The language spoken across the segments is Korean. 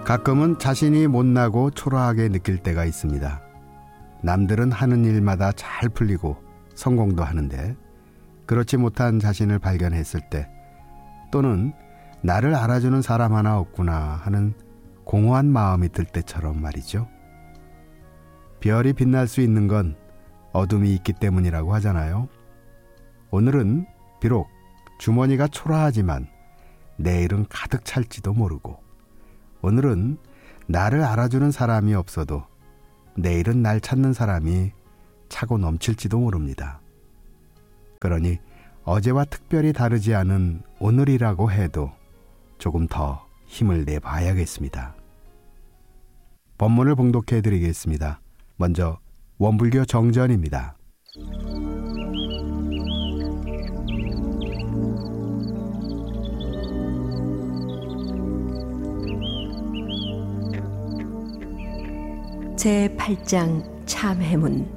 가끔은 자신이 못나고 초라하게 느낄 때가 있습니다. 남들은 하는 일마다 잘 풀리고 성공도 하는데 그렇지 못한 자신을 발견했을 때, 또는 나를 알아주는 사람 하나 없구나 하는 공허한 마음이 들 때처럼 말이죠. 별이 빛날 수 있는 건 어둠이 있기 때문이라고 하잖아요. 오늘은 비록 주머니가 초라하지만 내일은 가득 찰지도 모르고, 오늘은 나를 알아주는 사람이 없어도 내일은 날 찾는 사람이 차고 넘칠지도 모릅니다. 그러니 어제와 특별히 다르지 않은 오늘이라고 해도 조금 더 힘을 내봐야겠습니다. 본문을 봉독해 드리겠습니다. 먼저 원불교 정전입니다. 제8장 참해문.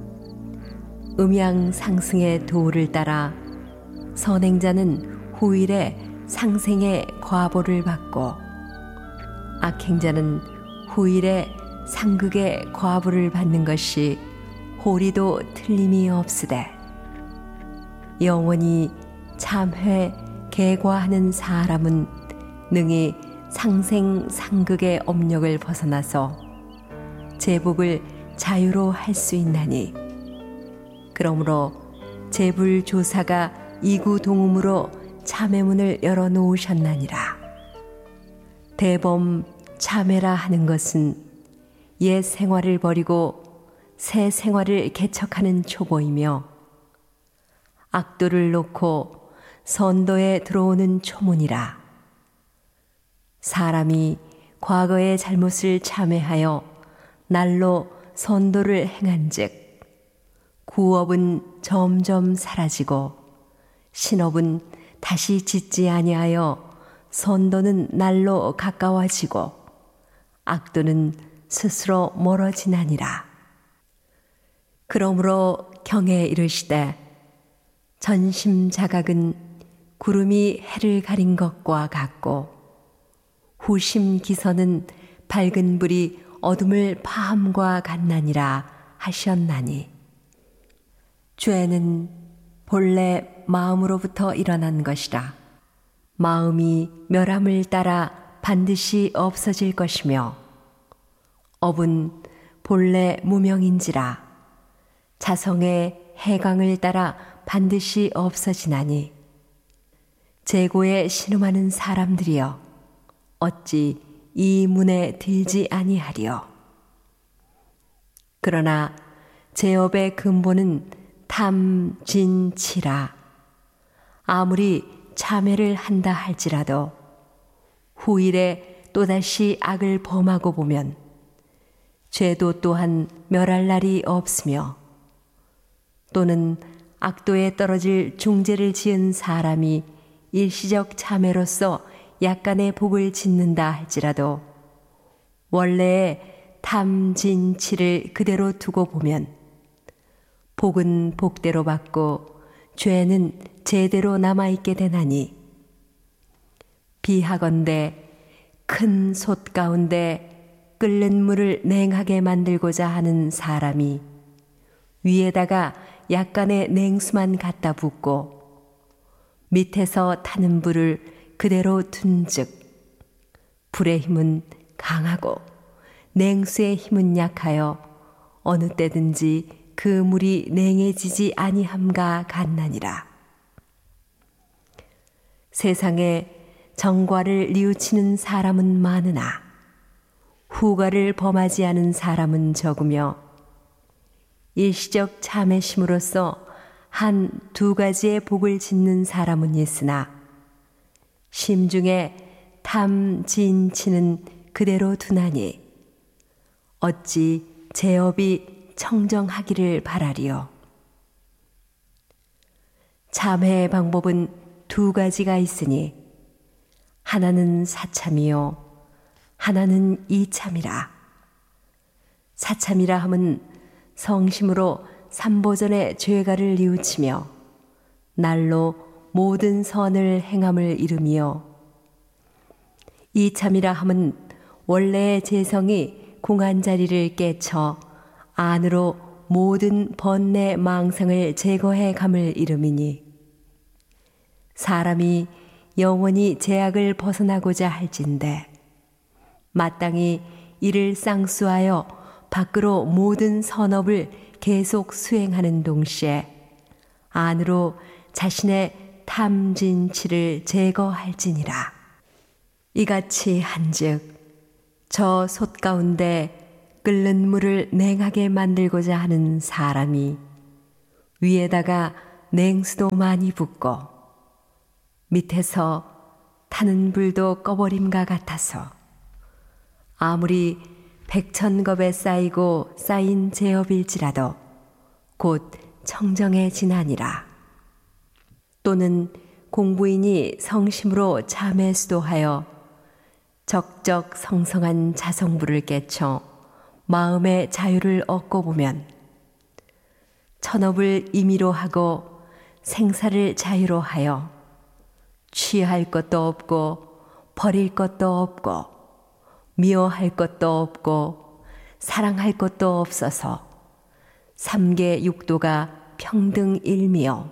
음양 상승의 도를 따라 선행자는 후일에 상생의 과보를 받고, 악행자는 후일에 상극의 과보를 받는 것이 호리도 틀림이 없으되, 영원히 참회 개과하는 사람은 능히 상생 상극의 업력을 벗어나서 제복을 자유로 할 수 있나니, 그러므로 제불조사가 이구동음으로 참회문을 열어놓으셨나니라. 대범 참회라 하는 것은 옛 생활을 버리고 새 생활을 개척하는 초보이며, 악도를 놓고 선도에 들어오는 초문이라. 사람이 과거의 잘못을 참회하여 날로 선도를 행한즉 구업은 점점 사라지고 신업은 다시 짓지 아니하여 선도는 날로 가까워지고 악도는 스스로 멀어지나니라. 그러므로 경에 이르시되, 전심자각은 구름이 해를 가린 것과 같고 후심기선은 밝은 불이 어둠을 파함과 같나니라 하셨나니, 죄는 본래 마음으로부터 일어난 것이라. 마음이 멸함을 따라 반드시 없어질 것이며, 업은 본래 무명인지라 자성의 해강을 따라 반드시 없어지나니, 재고에 신음하는 사람들이여 어찌 이 문에 들지 아니하리요. 그러나 제업의 근본은 탐진치라. 아무리 참회를 한다 할지라도 후일에 또다시 악을 범하고 보면 죄도 또한 멸할 날이 없으며, 또는 악도에 떨어질 중죄를 지은 사람이 일시적 참회로서 약간의 복을 짓는다 할지라도 원래의 탐진치를 그대로 두고 보면 복은 복대로 받고 죄는 제대로 남아있게 되나니, 비하건대 큰 솥 가운데 끓는 물을 냉하게 만들고자 하는 사람이 위에다가 약간의 냉수만 갖다 붓고 밑에서 타는 불을 그대로 둔즉 불의 힘은 강하고 냉수의 힘은 약하여 어느 때든지 그 물이 냉해지지 아니함과 같나니라. 세상에 정과를 뉘우치는 사람은 많으나 후과를 범하지 않은 사람은 적으며, 일시적 참회심으로써 한 두 가지의 복을 짓는 사람은 있으나 심중에 탐진치는 그대로 두나니 어찌 제업이 청정하기를 바라리요. 참회의 방법은 두 가지가 있으니 하나는 사참이요 하나는 이참이라. 사참이라 함은 성심으로 삼보전의 죄가를 뉘우치며 날로 모든 선을 행함을 이루며, 이참이라 함은 원래의 재성이 공한 자리를 깨쳐 안으로 모든 번뇌 망상을 제거해 감을 이름이니 사람이 영원히 제약을 벗어나고자 할진대 마땅히 이를 쌍수하여 밖으로 모든 선업을 계속 수행하는 동시에 안으로 자신의 탐진치를 제거할지니라. 이같이 한즉 저 솥 가운데 끓는 물을 냉하게 만들고자 하는 사람이 위에다가 냉수도 많이 붓고 밑에서 타는 불도 꺼버림과 같아서 아무리 백천겁에 쌓이고 쌓인 제업일지라도 곧 청정해지나니라. 또는 공부인이 성심으로 참회 수도하여 적적 성성한 자성부를 깨쳐 마음의 자유를 얻고 보면 천업을 임의로 하고 생사를 자유로 하여 취할 것도 없고 버릴 것도 없고 미워할 것도 없고 사랑할 것도 없어서 삼계 육도가 평등일미요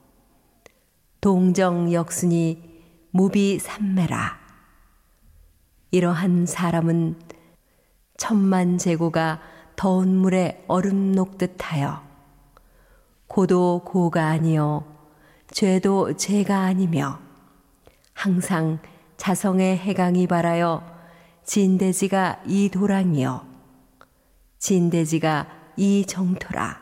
동정역순이 무비삼매라. 이러한 사람은 천만 제고가 더운 물에 얼음 녹듯하여 고도 고가 아니요 죄도 죄가 아니며 항상 자성의 해강이 발하여 진대지가 이 도랑이요 진대지가 이 정토라.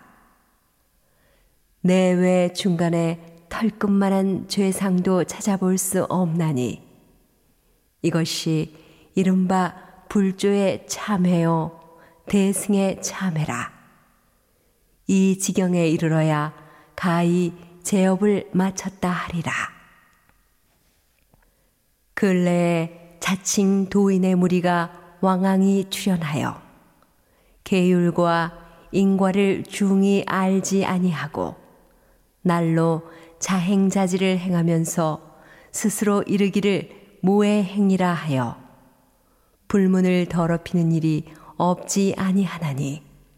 내외 중간에 털끝만한 죄상도 찾아볼 수 없나니 이것이 이른바 불조의 참회요 대승의 참회라. 이 지경에 이르러야 가히 제업을 마쳤다 하리라. 근래에 자칭 도인의 무리가 왕왕이 출현하여 계율과 인과를 중히 알지 아니하고 날로 자행자지를 행하면서 스스로 이르기를 모해행이라 하여 불문을 더럽히는 일이 없지 아니하나니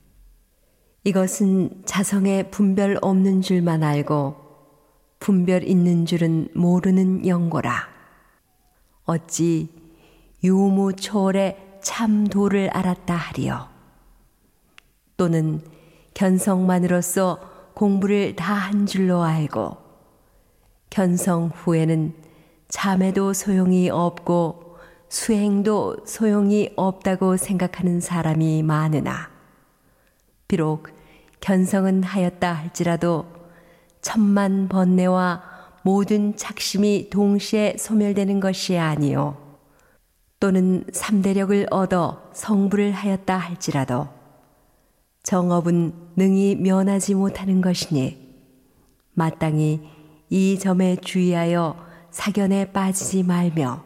이것은 자성에 분별 없는 줄만 알고 분별 있는 줄은 모르는 영고라. 어찌 유무초월의 참도를 알았다 하리요. 또는 견성만으로서 공부를 다 한 줄로 알고 견성 후에는 참에도 소용이 없고 수행도 소용이 없다고 생각하는 사람이 많으나 비록 견성은 하였다 할지라도 천만 번뇌와 모든 착심이 동시에 소멸되는 것이 아니요 또는 삼대력을 얻어 성불을 하였다 할지라도 정업은 능히 면하지 못하는 것이니 마땅히 이 점에 주의하여 사견에 빠지지 말며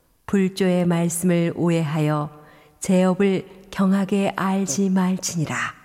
불조의 말씀을 오해하여 제업을 경하게 알지 말지니라.